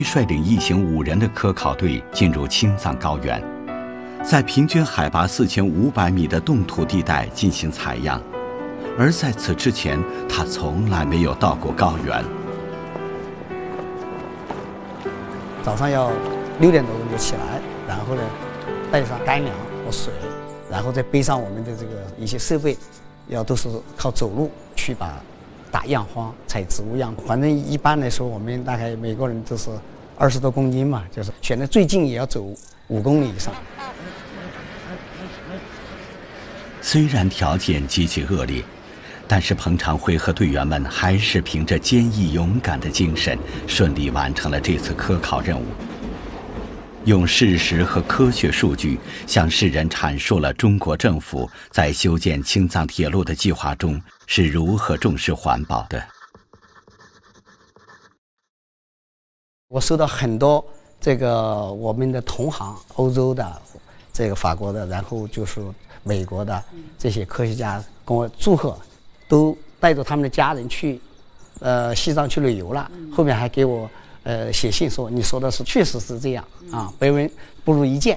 率领一行5人的科考队进入青藏高原，在平均海拔4500米的冻土地带进行采样，而在此之前，他从来没有到过高原。 早上要6点多钟就起来，然后呢，带上干粮和水，然后再背上我们的这个一些设备，都是靠走路去打样花、采植物样。反正一般来说，我们大概每个人都是20多公斤嘛，就是选的最近也要走5公里以上。 虽然条件极其恶劣，但是彭长辉和队员们还是凭着坚毅勇敢的精神，顺利完成了这次科考任务。用事实和科学数据向世人阐述了中国政府在修建青藏铁路的计划中是如何重视环保的。 我收到很多我们的同行，欧洲的、法国的，然后就是美国的这些科学家跟我祝贺，都带着他们的家人去西藏去旅游了。后面还给我写信说，你说的是确实是这样啊，百闻不如一见。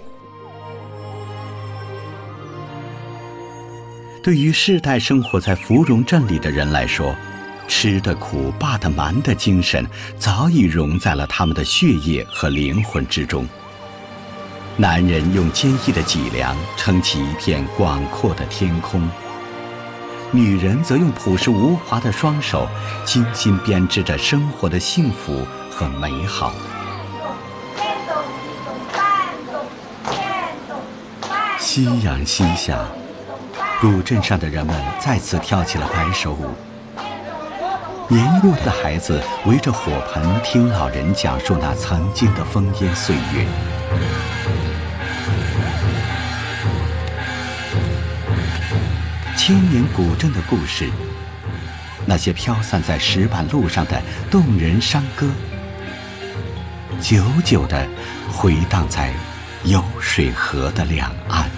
对于世代生活在芙蓉镇里的人来说，吃得苦霸得蛮的精神早已融在了他们的血液和灵魂之中。男人用坚毅的脊梁撑起一片广阔的天空，女人则用朴实无华的双手精心编织着生活的幸福和美好。夕阳西下，古镇上的人们再次跳起了白手舞。年幼的孩子围着火盆听老人讲述那曾经的烽烟岁月。千年古镇的故事，那些飘散在石板路上的动人山歌，久久地回荡在有水河的两岸。